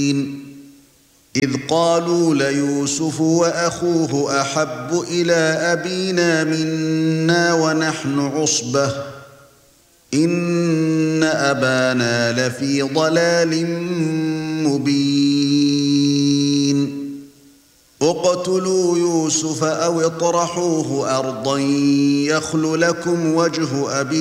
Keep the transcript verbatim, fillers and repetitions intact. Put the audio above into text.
إذ قالوا ليوسف وأخوه أحب إلى أبينا منا ونحن عصبة إن أبانا لفي ضلال مبين اقتلوا يوسف أو اطرحوه أرضا يخل لكم وجه أبيكم